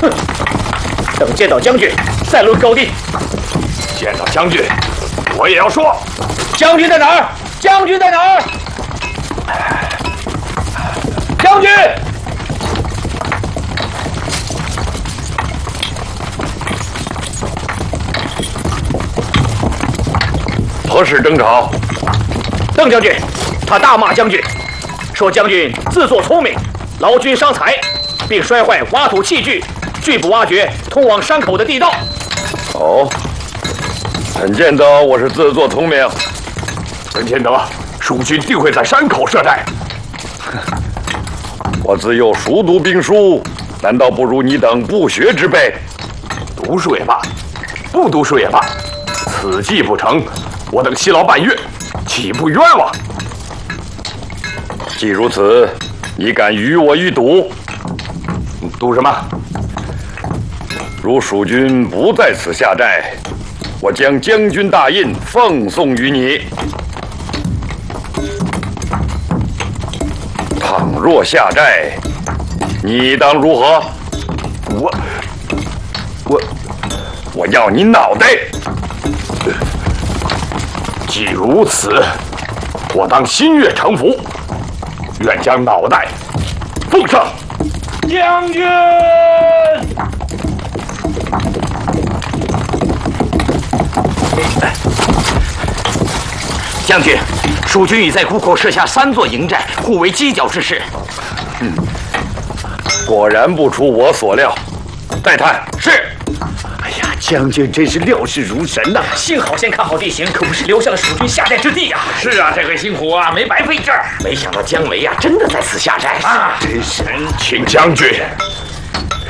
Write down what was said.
哼，等见到将军再论高低。 见到将军，我也要说， 将军在哪儿？将军在哪儿？将军！ 何时征讨？ 邓将军，他大骂将军，说将军自作聪明，劳军伤财，并摔坏挖土器具，拒不挖掘通往山口的地道。 哦，怎见得我是自作聪明？ 怎见得蜀军定会在山口设寨？ 我自幼熟读兵书，难道不如你等不学之辈？ 读书也罢，不读书也罢，此计不成，我等辛劳半月，岂不冤枉？ 既如此，你敢与我一赌？ 赌什么？ 如蜀军不在此下寨，我将将军大印奉送于你。倘若下寨，你当如何？我要你脑袋！ 既如此，我当心悦诚服，愿将脑袋奉上。 将军！ 将军，蜀军已在谷口设下3座营寨，互为犄角之势。 果然不出我所料。再探。 是。 哎呀，将军真是料事如神呐！幸好先看好地形，可不是留下了蜀军下寨之地啊！ 是啊，这回辛苦啊，没白费劲儿。没想到姜维啊，真的在此下寨啊！ 真是， 请将军